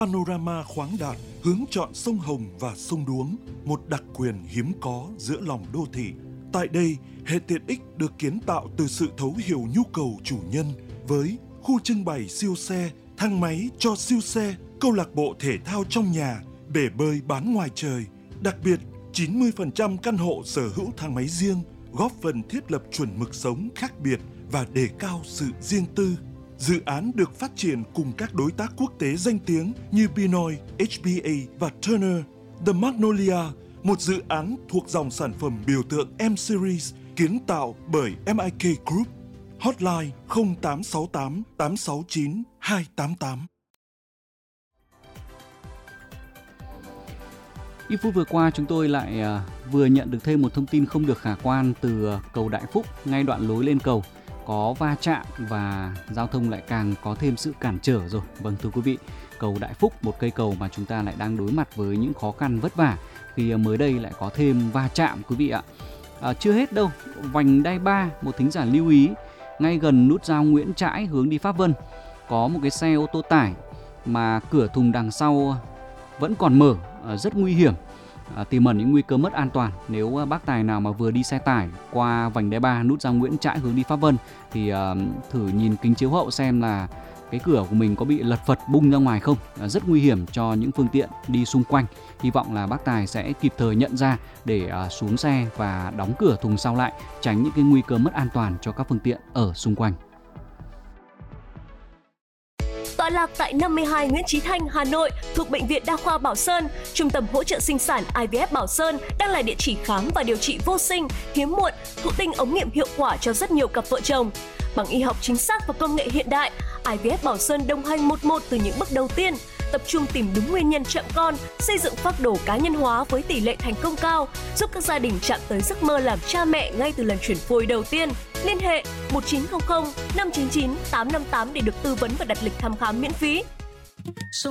Panorama khoáng đạt hướng chọn sông Hồng và sông Đuống, một đặc quyền hiếm có giữa lòng đô thị. Tại đây, hệ tiện ích được kiến tạo từ sự thấu hiểu nhu cầu chủ nhân với khu trưng bày siêu xe, thang máy cho siêu xe, câu lạc bộ thể thao trong nhà, bể bơi bán ngoài trời. Đặc biệt, 90% căn hộ sở hữu thang máy riêng, góp phần thiết lập chuẩn mực sống khác biệt và đề cao sự riêng tư. Dự án được phát triển cùng các đối tác quốc tế danh tiếng như Pinoy, HBA và Turner. The Magnolia, một dự án thuộc dòng sản phẩm biểu tượng M-Series kiến tạo bởi MIK Group. Hotline 0868 869 288. Ít phút vừa qua chúng tôi lại vừa nhận được thêm một thông tin không được khả quan từ cầu Đại Phúc, ngay đoạn lối lên cầu có va chạm và giao thông lại càng có thêm sự cản trở rồi. Vâng thưa quý vị, cầu Đại Phúc, một cây cầu mà chúng ta lại đang đối mặt với những khó khăn vất vả khi mới đây lại có thêm va chạm quý vị ạ. Chưa hết đâu, vành đai 3, một thính giả lưu ý, ngay gần nút giao Nguyễn Trãi hướng đi Pháp Vân có một cái xe ô tô tải mà cửa thùng đằng sau vẫn còn mở, rất nguy hiểm, tiềm ẩn những nguy cơ mất an toàn. Nếu bác tài nào mà vừa đi xe tải qua vành đai 3 nút giao Nguyễn Trãi hướng đi Pháp Vân thì thử nhìn kính chiếu hậu xem là cái cửa của mình có bị lật phật bung ra ngoài không. Rất nguy hiểm cho những phương tiện đi xung quanh. Hy vọng là bác tài sẽ kịp thời nhận ra để xuống xe và đóng cửa thùng sau lại, tránh những cái nguy cơ mất an toàn cho các phương tiện ở xung quanh. Tọa lạc tại 52 Nguyễn Chí Thanh, Hà Nội, thuộc Bệnh viện Đa khoa Bảo Sơn, Trung tâm hỗ trợ sinh sản IVF Bảo Sơn đang là địa chỉ khám và điều trị vô sinh, hiếm muộn, thụ tinh ống nghiệm hiệu quả cho rất nhiều cặp vợ chồng. Bằng y học chính xác và công nghệ hiện đại, IVF Bảo Sơn đồng hành một từ những bước đầu tiên, tập trung tìm đúng nguyên nhân chậm con, xây dựng phác đồ cá nhân hóa với tỷ lệ thành công cao, giúp các gia đình chạm tới giấc mơ làm cha mẹ ngay từ lần chuyển phôi đầu tiên. Liên hệ 1900 599 858 để được tư vấn và đặt lịch thăm khám miễn phí.